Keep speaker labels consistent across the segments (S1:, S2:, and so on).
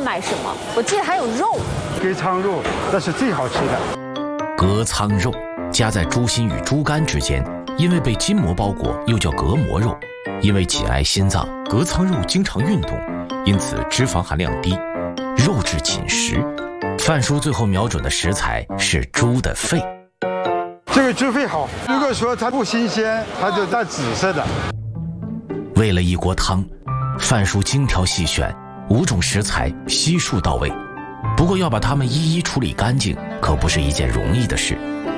S1: 买什么？我记得还有肉，
S2: 隔仓肉那是最好吃的。
S3: 隔仓肉夹在猪心与猪肝之间，因为被筋膜包裹，又叫隔膜肉。因为紧挨心脏，隔仓肉经常运动，因此脂肪含量低，肉质紧实。范叔最后瞄准的食材是猪的肺。
S2: 这个猪肺好，如果说它不新鲜，它就带紫色的。
S3: 为了一锅汤，范叔精挑细选5种食材，悉数到位。不过要把它们一一处理干净，可不是一件容易的事。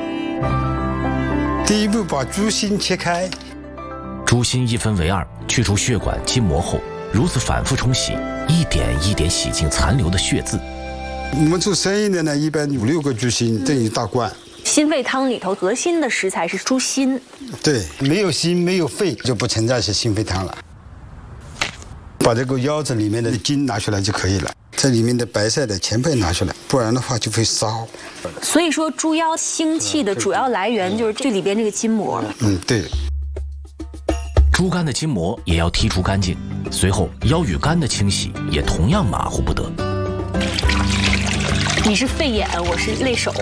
S2: 第一步，把猪心切开。
S3: 猪心1分为2，去除血管、筋膜后，如此反复冲洗，一点一点洗净残留的血渍。
S2: 我们做生意的呢，一般5、6个猪心等于大罐。
S1: 心肺汤里头核心的食材是猪心。
S2: 对，没有心没有肺就不存在是心肺汤了。把这个腰子里面的筋拿出来就可以了，这里面的白菜的前背拿出来，不然的话就会烧。
S1: 所以说，猪腰腥气的主要来源就是这里边这个筋膜。
S2: 对。
S3: 猪肝的筋膜也要剔除干净，随后腰与肝的清洗也同样马虎不得。
S1: 你是肺眼，我是肋手。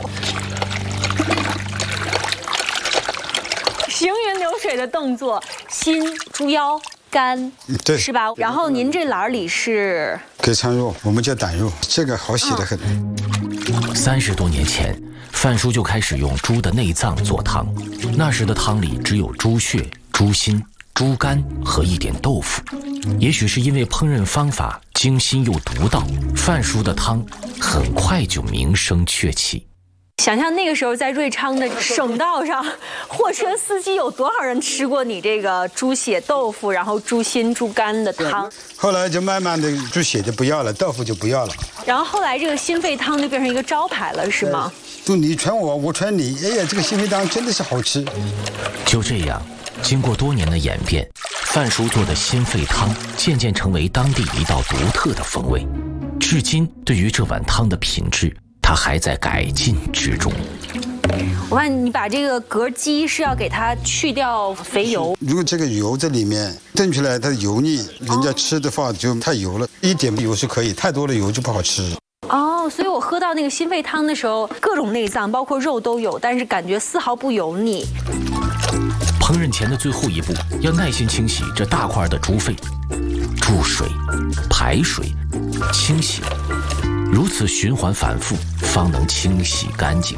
S1: 行云流水的动作，心、猪腰、肝，
S2: 对，
S1: 是吧？然后您这篮里是
S2: 隔仓肉，我们叫胆肉，这个好洗得很。
S3: 30多年前，范叔就开始用猪的内脏做汤，那时的汤里只有猪血、猪心、猪肝和一点豆腐。也许是因为烹饪方法精心又独到，范叔的汤很快就名声鹊起。
S1: 想象那个时候在瑞昌的省道上，货车司机有多少人吃过你这个猪血豆腐，然后猪心、猪肝的汤？
S2: 后来就慢慢的猪血就不要了，豆腐就不要了。
S1: 然后后来这个心肺汤就变成一个招牌了，是吗？
S2: 就你传我，我传你，哎呀，这个心肺汤真的是好吃。
S3: 就这样，经过多年的演变，范叔做的心肺汤渐渐成为当地一道独特的风味。至今，对于这碗汤的品质，他还在改进之中。
S1: 我看你把这个膈肌是要给它去掉肥油。
S2: 如果这个油在里面炖出来，它油腻，人家吃的话就太油了。一点油是可以，太多的油就不好吃。
S1: 所以我喝到那个心肺汤的时候，各种内脏包括肉都有，但是感觉丝毫不油腻。
S3: 烹饪前的最后一步，要耐心清洗这大块的猪肺，注水、排水、清洗，如此循环反复，方能清洗干净。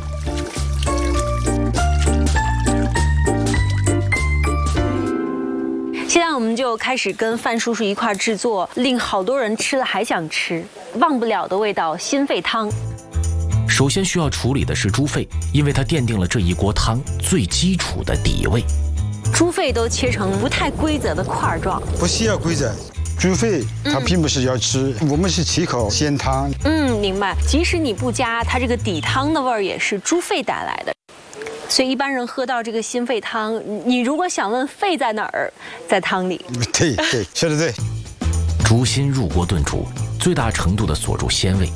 S1: 现在我们就开始跟范叔叔一块制作令好多人吃了还想吃、忘不了的味道——心肺汤。
S3: 首先需要处理的是猪肺，因为它奠定了这一锅汤最基础的底味。
S1: 猪肺都切成不太规则的块状，
S2: 不需要规则。猪肺它并不是要吃，我们是起口鲜汤。
S1: 明白。即使你不加，它这个底汤的味儿也是猪肺带来的。所以一般人喝到这个心肺汤，你如果想问肺在哪儿，在汤里。
S2: 对，说得对。
S3: 猪心入锅炖煮，最大程度地锁住鲜味。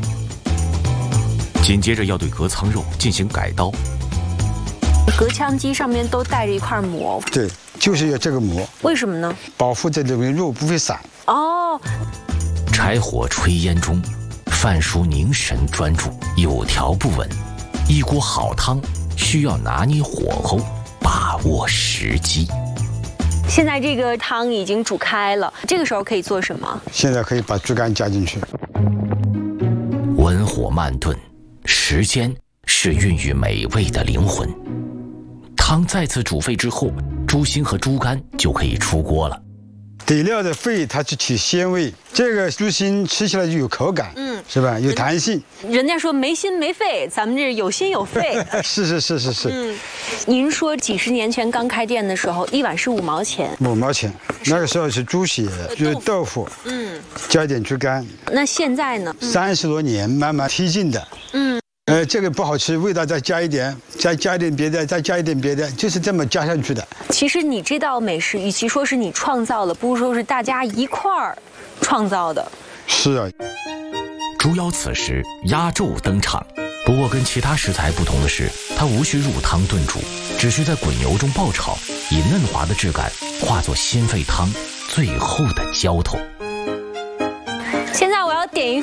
S3: 紧接着要对隔仓肉进行改刀。
S1: 隔腔肌上面都带着一块膜。
S2: 对，就是要这个膜。为
S1: 什么呢？
S2: 保护这里面肉不会散。
S3: 柴火炊烟中，范叔凝神专注，有条不紊。一锅好汤需要拿捏火候，把握时机。
S1: 现在这个汤已经煮开了，这个时候可以做什么？
S2: 现在可以把猪肝加进去。
S3: 文火慢炖，时间是孕育美味的灵魂。汤再次煮沸之后，猪心和猪肝就可以出锅了。
S2: 底料的肺它是起鲜味，这个猪心吃起来就有口感，是吧？有弹性。
S1: 人家说没心没肺，咱们这有心有肺。
S2: 是。
S1: 您说几十年前刚开店的时候，一碗是5毛钱。5
S2: 毛钱，那个时候是猪血，就是豆腐，加一点猪肝。
S1: 那现在呢
S2: ？30多年慢慢提进的。这个不好吃，味道再加一点，再加一点别的，再加一点别的，就是这么加上去的。
S1: 其实你这道美食，与其说是你创造了，不如说是大家一块儿创造的。
S2: 是啊。
S3: 猪腰此时压轴登场，不过跟其他食材不同的是，它无需入汤炖煮，只需在滚油中爆炒，以嫩滑的质感化作心肺汤最后的浇头。
S1: 现在我要点一